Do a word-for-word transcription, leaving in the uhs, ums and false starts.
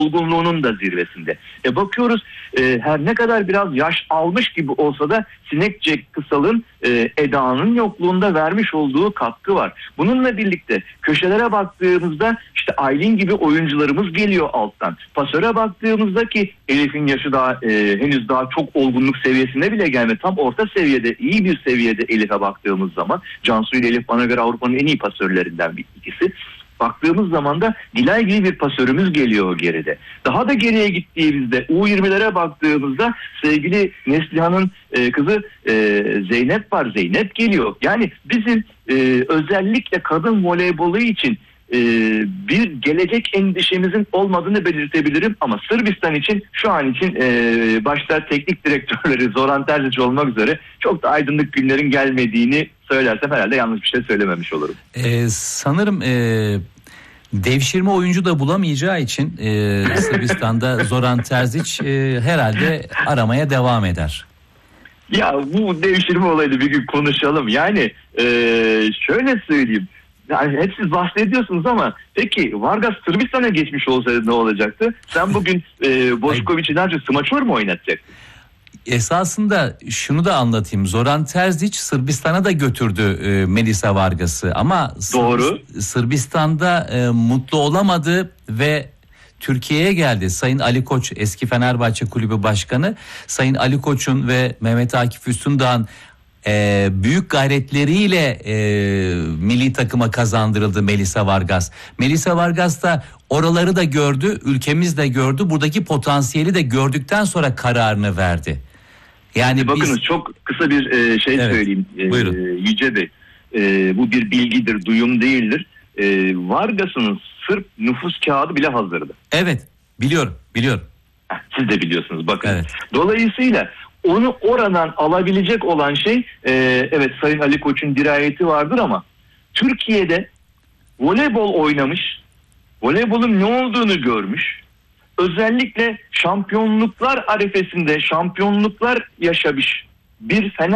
olgunluğunun da zirvesinde. E bakıyoruz e, her ne kadar biraz yaş almış gibi olsa da Sinek Jack Kısal'ın e, Eda'nın yokluğunda vermiş olduğu katkı var. Bununla birlikte köşelere baktığımızda işte Aylin gibi oyuncularımız geliyor alttan. Pasöre baktığımızda ki Elif'in yaşı daha e, henüz daha çok olgunluk seviyesine bile gelmedi. Tam orta seviyede, iyi bir seviyede Elif'e baktığımız zaman. Cansu ile Elif bana göre Avrupa'nın en iyi pasörlerinden bir ikisi. Baktığımız zaman da Dilay gibi bir pasörümüz geliyor geride. Daha da geriye gittiğimizde U yirmilere baktığımızda sevgili Neslihan'ın e, kızı e, Zeynep var. Zeynep geliyor. Yani bizim e, özellikle kadın voleybolu için e, bir gelecek endişemizin olmadığını belirtebilirim. Ama Sırbistan için şu an için e, başta teknik direktörleri Zoran Terzic olmak üzere çok da aydınlık günlerin gelmediğini söylersem herhalde yanlış bir şey söylememiş olurum. Ee, sanırım e, devşirme oyuncu da bulamayacağı için e, Sırbistan'da Zoran Terzic e, herhalde aramaya devam eder. Ya bu devşirme olayını bir gün konuşalım. Yani e, şöyle söyleyeyim. Yani hep siz bahsediyorsunuz ama peki Vargas Sırbistan'a geçmiş olsaydı ne olacaktı? Sen bugün e, Bošković'i nerede smaçör mu oynatacaktın? Esasında şunu da anlatayım. Zoran Terzic Sırbistan'a da götürdü e, Melisa Vargas'ı ama Doğru. Sırbist- Sırbistan'da e, mutlu olamadı ve Türkiye'ye geldi. Sayın Ali Koç, eski Fenerbahçe Kulübü Başkanı, Sayın Ali Koç'un ve Mehmet Akif Üstündağ'ın e, büyük gayretleriyle e, milli takıma kazandırıldı Melisa Vargas. Melisa Vargas da oraları da gördü, ülkemiz de gördü. Buradaki potansiyeli de gördükten sonra kararını verdi. Yani bakınız biz... çok kısa bir e, şey Evet, söyleyeyim e, Yüce Bey. E, bu bir bilgidir, duyum değildir. E, Vargas'ın Sırp nüfus kağıdı bile hazırdı. Evet, biliyorum, biliyorum. Siz de biliyorsunuz bakın. Evet. Dolayısıyla onu oradan alabilecek olan şey e, evet Sayın Ali Koç'un dirayeti vardır ama Türkiye'de voleybol oynamış, voleybolun ne olduğunu görmüş, özellikle şampiyonluklar arifesinde şampiyonluklar yaşamış bir Fener